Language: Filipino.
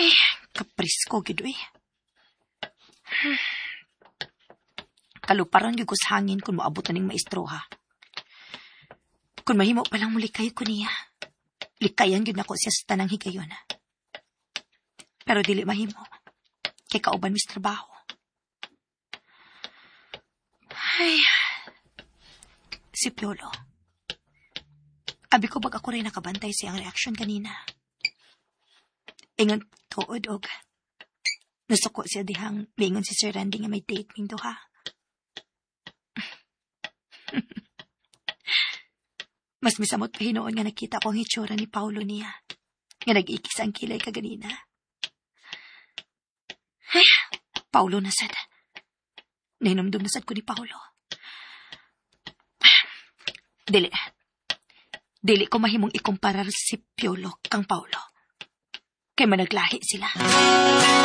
Ay, kaprisko gid uy. Kaluparan gyud ko sa hangin kung moabutan ning maestro ha. Kung mahimo pa lang mulikay ko niya. Likayan gyud nako siya sa tanang higayon. Pero dili mahimo. Kay kauban mis trabaho. Ay, si Piolo. Abi ko bag ako rin nakabantay siyang reaksyon kanina. Ingon tuod og nasuko siya dihang lingon si Sir Randy nga may date ning duha. Mas misamot pa hinoon nga nakita ko ang itsura ni Paulo niya. Nga nag-ikis ang kilay kaganina. Ay, Paulo nasad. Nainumdum nasad ko ni Paulo. Dili ko mahimong ikumparar si Piolo kang Paulo. Kay managlahi sila.